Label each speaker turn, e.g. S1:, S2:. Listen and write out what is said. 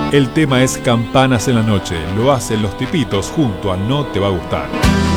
S1: El tema es Campanas en la Noche, lo hacen Los Tipitos junto a No Te Va a Gustar.